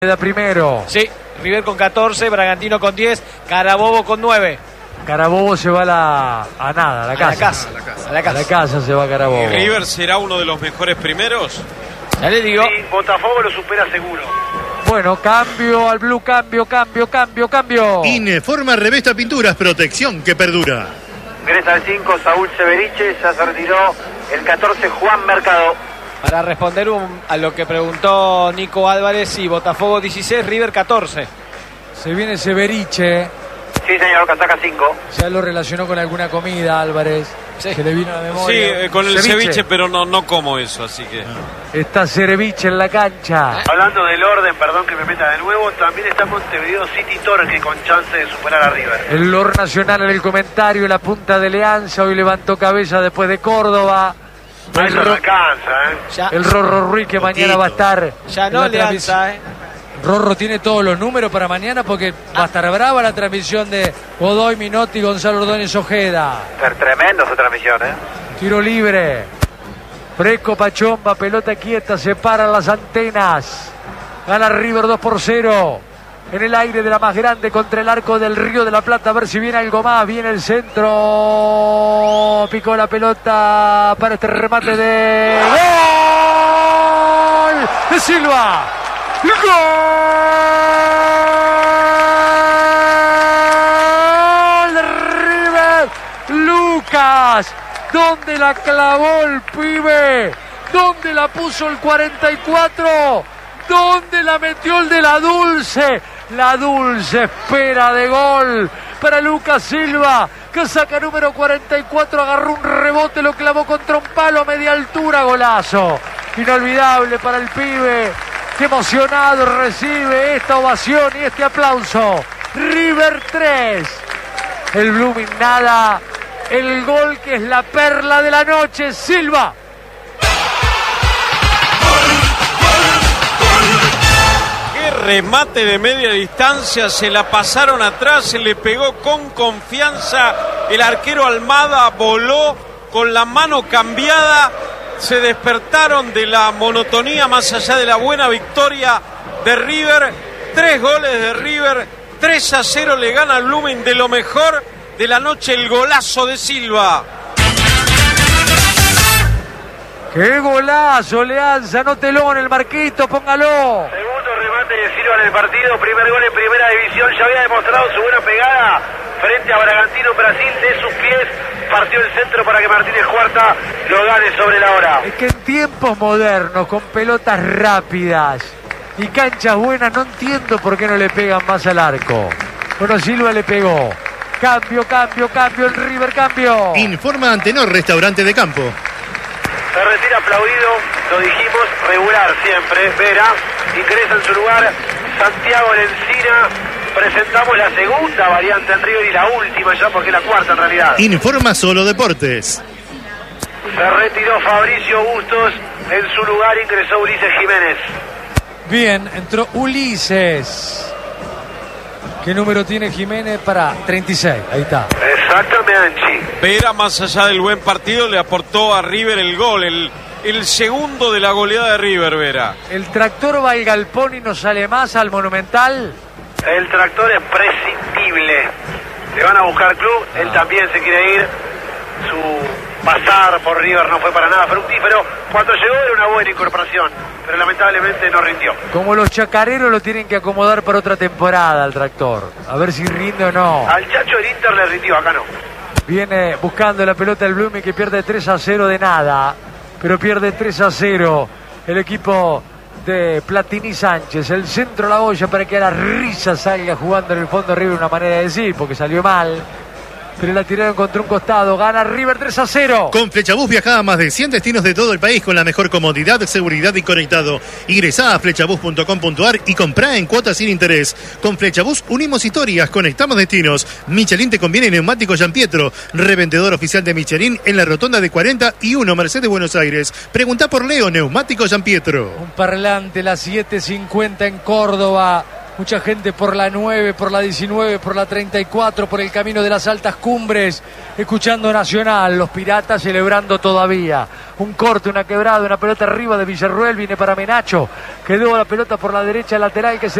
Queda primero. Sí, River con 14, Bragantino con 10, Carabobo con 9. Carabobo se va a la casa. A la casa. A la casa se va Carabobo. ¿River será uno de los mejores primeros? Ya le digo. Sí, Botafogo lo supera seguro. Bueno, cambio al blue, cambio. Ineforma Revesta Pinturas, protección que perdura. Ingresa el 5, Saúl Severiche, ya se retiró el 14, Juan Mercado. Para responder a lo que preguntó Nico Álvarez, y Botafogo 16, River 14. Se viene Severiche. Sí, señor, casaca 5. Ya lo relacionó con alguna comida, Álvarez. Sí. Que le vino a la memoria. Sí, con el ceviche, pero no como eso, así que... Está Ceviche en la cancha. Hablando del orden, perdón que me meta de nuevo, también está Montevideo City Torque con chance de superar a River. El Lord Nacional en el comentario, la punta de Leanza, hoy levantó cabeza después de Córdoba. A eso no alcanza, El Rorro Ruiz que mañana va a estar. Ya no le alza, Rorro tiene todos los números para mañana porque va a estar brava la transmisión de Godoy, Minotti, Gonzalo Ordóñez Ojeda. Tremendo su transmisión, Tiro libre. Fresco Pachomba, pelota quieta, se paran las antenas. Gana River 2-0. En el aire de la más grande contra el arco del Río de la Plata. A ver si viene algo más. Viene el centro. Picó la pelota para este remate de... ¡Gol! ¡De Silva! ¡Gol de River! ¡Lucas! ¿Dónde la clavó el pibe? ¿Dónde la puso el 44? ¿Dónde la metió el de la Dulce? La Dulce espera de gol para Lucas Silva, que saca número 44, agarró un rebote, lo clavó contra un palo a media altura, golazo. Inolvidable para el pibe, que emocionado recibe esta ovación y este aplauso. River 3, el Blooming nada, el gol que es la perla de la noche, Silva. Remate de media distancia, se la pasaron atrás, se le pegó con confianza el arquero Almada, voló con la mano cambiada, se despertaron de la monotonía más allá de la buena victoria de River. 3 goles de River, 3-0 le gana al Blooming, de lo mejor de la noche el golazo de Silva. ¡Qué golazo, Leanza! Anótelo en el marquito, póngalo. Segundo remate de Silva en el partido, primer gol en primera división, ya había demostrado su buena pegada frente a Bragantino Brasil, de sus pies partió el centro para que Martínez Cuarta lo gane sobre la hora. Es que en tiempos modernos, con pelotas rápidas y canchas buenas, no entiendo por qué no le pegan más al arco. Bueno, Silva le pegó. Cambio, el River, cambio. Informa Antenor, restaurante de campo. Se retira aplaudido, lo dijimos, regular siempre. Vera ingresa en su lugar Santiago Lencina. Presentamos la segunda variante en River y la última ya, porque es la cuarta en realidad. Informa Solo Deportes. Se retiró Fabricio Bustos, en su lugar ingresó Ulises Jiménez. Bien, entró Ulises. ¿Qué número tiene Jiménez? Para 36, ahí está. Exactamente. Vera, más allá del buen partido, le aportó a River el gol, el segundo de la goleada de River, Vera. ¿El tractor va al galpón y no sale más al Monumental? El tractor es prescindible. Le van a buscar club, él también se quiere ir. Su pasar por River no fue para nada fructífero. Cuando llegó era una buena incorporación, pero lamentablemente no rindió. Como los chacareros lo tienen que acomodar para otra temporada al tractor. A ver si rinde o no. Al Chacho del Inter le rindió, acá no. Viene buscando la pelota el Blooming, que pierde 3-0 de nada. Pero pierde 3-0 el equipo de Platini Sánchez. El centro a la olla para que a la risa salga jugando en el fondo River, una manera de decir, porque salió mal. Pero la tiraron contra un costado. Gana River 3-0. Con Flechabús viaja a más de 100 destinos de todo el país con la mejor comodidad, seguridad y conectado. Ingresá a flechabús.com.ar y comprá en cuotas sin interés. Con Flechabús unimos historias, conectamos destinos. Michelin te conviene neumáticos Gianpietro, revendedor oficial de Michelin en la rotonda de 41 Mercedes Buenos Aires. Preguntá por Leo, neumáticos Gianpietro. Un parlante, las 7:50 en Córdoba. Mucha gente por la 9, por la 19, por la 34, por el camino de las altas cumbres, escuchando Nacional. Los Piratas celebrando todavía. Un corte, una quebrada, una pelota arriba de Villarruel, viene para Menacho. Quedó la pelota por la derecha lateral que se